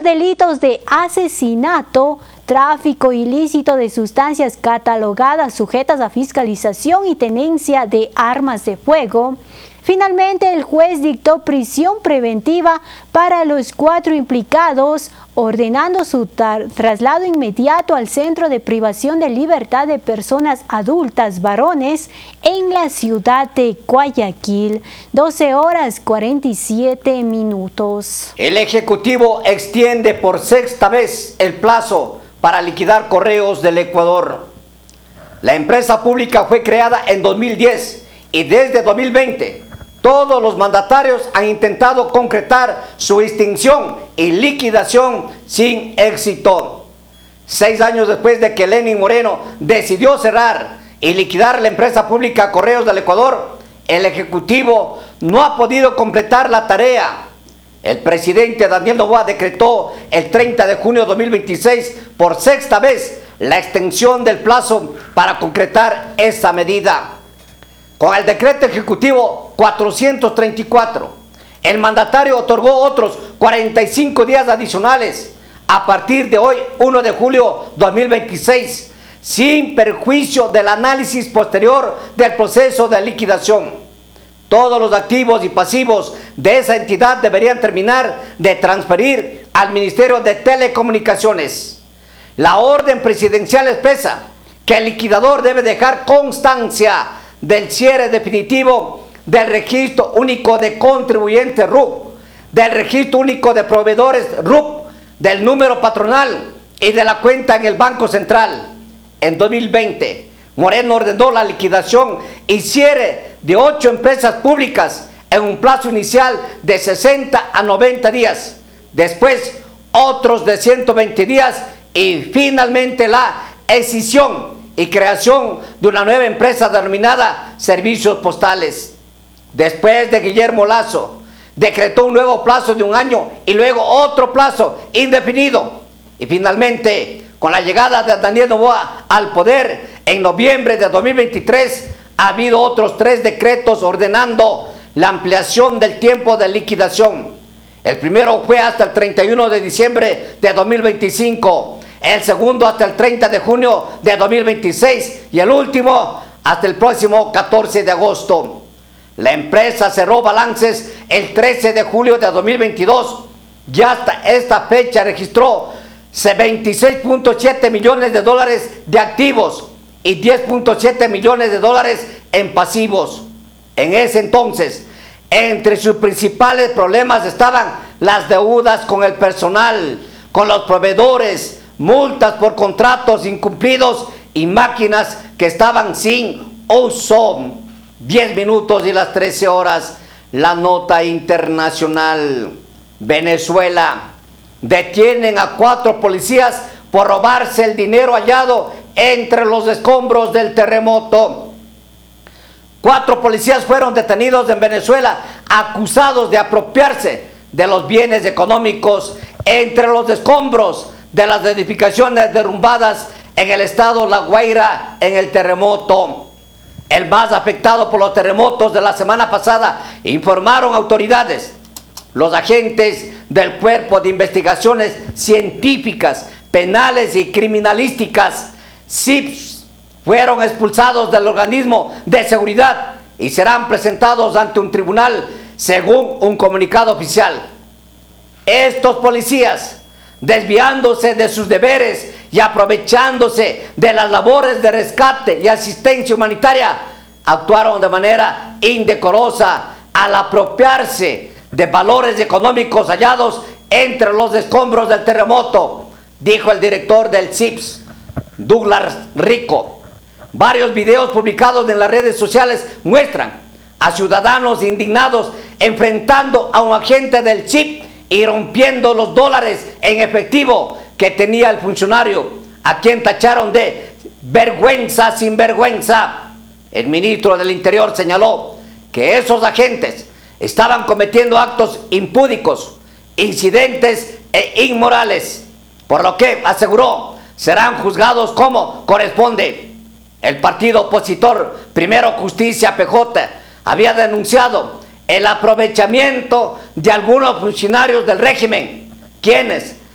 delitos de asesinato, tráfico ilícito de sustancias catalogadas sujetas a fiscalización y tenencia de armas de fuego. Finalmente, el juez dictó prisión preventiva para los 4 implicados, ordenando su traslado inmediato al Centro de Privación de Libertad de Personas Adultas Varones en la ciudad de Guayaquil. 12:47. El Ejecutivo extiende por 6ª vez el plazo para liquidar Correos del Ecuador. La empresa pública fue creada en 2010 y desde 2020 todos los mandatarios han intentado concretar su extinción y liquidación sin éxito. 6 años después de que Lenín Moreno decidió cerrar y liquidar la empresa pública Correos del Ecuador, el Ejecutivo no ha podido completar la tarea. El presidente Daniel Noboa decretó el 30 de junio de 2026 por 6ª vez la extensión del plazo para concretar esa medida. Con el decreto ejecutivo 434, el mandatario otorgó otros 45 días adicionales a partir de hoy, 1 de julio 2026, sin perjuicio del análisis posterior del proceso de liquidación. Todos los activos y pasivos de esa entidad deberían terminar de transferir al Ministerio de Telecomunicaciones. La orden presidencial expresa que el liquidador debe dejar constancia del cierre definitivo del Registro Único de Contribuyentes RUC, del Registro Único de Proveedores RUC, del número patronal y de la cuenta en el Banco Central. En 2020, Moreno ordenó la liquidación y cierre de 8 empresas públicas en un plazo inicial de 60 a 90 días, después otros de 120 días y finalmente la escisión y creación de una nueva empresa denominada Servicios Postales. Después de Guillermo Lasso, decretó un nuevo plazo de 1 año y luego otro plazo indefinido. Y finalmente, con la llegada de Daniel Noboa al poder en noviembre de 2023, ha habido otros 3 decretos ordenando la ampliación del tiempo de liquidación. El primero fue hasta el 31 de diciembre de 2025. El segundo hasta el 30 de junio de 2026 y el último hasta el próximo 14 de agosto. La empresa cerró balances el 13 de julio de 2022 y hasta esta fecha registró 26.7 millones de dólares de activos y 10.7 millones de dólares en pasivos. En ese entonces, entre sus principales problemas estaban las deudas con el personal, con los proveedores, multas por contratos incumplidos y máquinas que estaban sin uso. 10 minutos y las 13 horas. La nota internacional. Venezuela. Detienen a 4 policías por robarse el dinero hallado entre los escombros del terremoto. 4 policías fueron detenidos en Venezuela acusados de apropiarse de los bienes económicos entre los escombros de las edificaciones derrumbadas en el estado La Guaira en el terremoto. El más afectado por los terremotos de la semana pasada, informaron autoridades. Los agentes del Cuerpo de Investigaciones Científicas, Penales y Criminalísticas, CIPS, fueron expulsados del organismo de seguridad y serán presentados ante un tribunal, según un comunicado oficial. Estos policías, desviándose de sus deberes y aprovechándose de las labores de rescate y asistencia humanitaria, actuaron de manera indecorosa al apropiarse de valores económicos hallados entre los escombros del terremoto, dijo el director del CIPS, Douglas Rico. Varios videos publicados en las redes sociales muestran a ciudadanos indignados enfrentando a un agente del CIP y rompiendo los dólares en efectivo que tenía el funcionario, a quien tacharon de vergüenza sin vergüenza. El ministro del Interior señaló que esos agentes estaban cometiendo actos impúdicos, incidentes e inmorales, por lo que aseguró serán juzgados como corresponde. El partido opositor Primero Justicia PJ había denunciado el aprovechamiento de algunos funcionarios del régimen, quienes